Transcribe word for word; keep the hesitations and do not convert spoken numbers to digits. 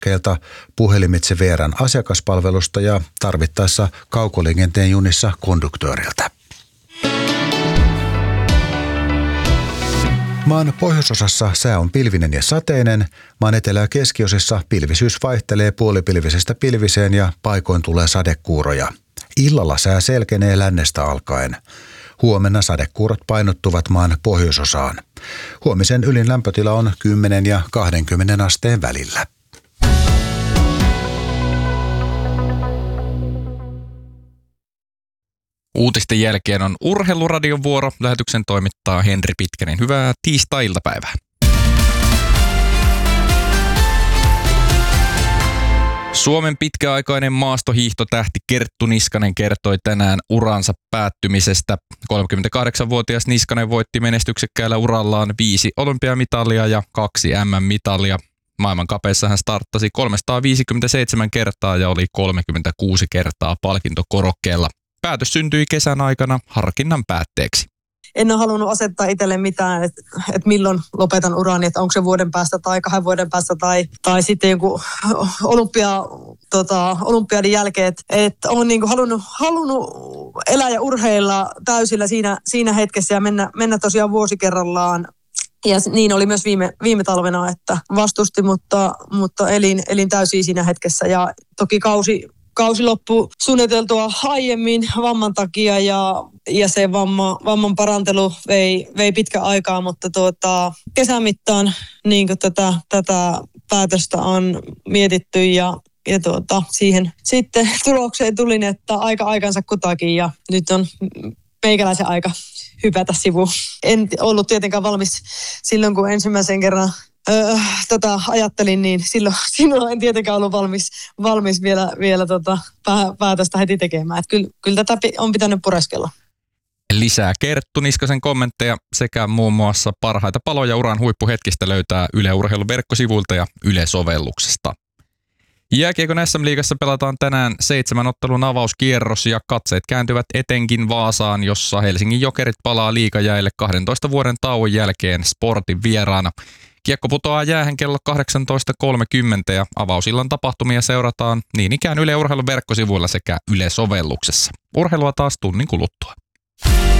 parkkeilta, puhelimitse V R:n asiakaspalvelusta ja tarvittaessa kaukoliikenteen junissa konduktööriltä. Maan pohjoisosassa sää on pilvinen ja sateinen, maan etelä- ja keskiosissa pilvisyys vaihtelee puolipilvisestä pilviseen ja paikoin tulee sadekuuroja. Illalla sää selkenee lännestä alkaen. Huomenna sadekuurot painottuvat maan pohjoisosaan. Huomisen ylin lämpötila on kymmenen ja kaksikymmentä asteen välillä. Uutisten jälkeen on Urheiluradion vuoro. Lähetyksen toimittaa Henri Pitkänen. Hyvää tiistai-iltapäivää. Suomen pitkäaikainen maastohiihtotähti Kerttu Niskanen kertoi tänään uransa päättymisestä. kolmekymmentäkahdeksanvuotias Niskanen voitti menestyksekkäällä urallaan viisi olympiamitalia ja kaksi M M-mitalia. Maailmankapeissa hän starttasi kolmesataaviisikymmentäseitsemän kertaa ja oli kolmekymmentäkuusi kertaa palkintokorokkeella. Päätös syntyi kesän aikana harkinnan päätteeksi. En ole halunnut asettaa itselle mitään, että, että milloin lopetan urani, että onko se vuoden päästä tai kahden vuoden päästä tai, tai sitten joku olympia, tota, olympiadin jälkeen. Että, että olen niin kuin halunnut, halunnut elää ja urheilla täysillä siinä, siinä hetkessä ja mennä, mennä tosiaan vuosi kerrallaan. Ja niin oli myös viime, viime talvena, että vastusti, mutta, mutta elin, elin täysin siinä hetkessä ja toki kausi... Kausi loppui suunniteltua aiemmin vamman takia ja, ja se vamma, vamman parantelu vei, vei pitkä aikaa, mutta tuota, kesän mittaan niin tätä, tätä päätöstä on mietitty ja, ja tuota, siihen sitten tulokseen tulin, että aika aikansa kutakin ja nyt on meikäläisen aika hypätä sivuun. En ollut tietenkään valmis silloin, kun ensimmäisen kerran Öö, tota, ajattelin, niin silloin, silloin en tietenkään ollut valmis, valmis vielä, vielä tota, päätöstä heti tekemään. Et kyllä, kyllä tätä on pitänyt pureskella. Lisää Kerttu Niskasen kommentteja sekä muun muassa parhaita paloja uran huippuhetkistä löytää Yle Urheilun verkkosivuilta ja Yle-sovelluksesta. Jääkiekon S M-liigassa pelataan tänään seitsemän ottelun avauskierros ja katseet kääntyvät etenkin Vaasaan, jossa Helsingin Jokerit palaa liigajäille kahdentoista vuoden tauon jälkeen Sportin vieraana. Kiekko putoaa jäähän kello kahdeksantoista kolmekymmentä ja avausillan tapahtumia seurataan niin ikään Yle Urheilun verkkosivuilla sekä Yle-sovelluksessa. Urheilua taas tunnin kuluttua.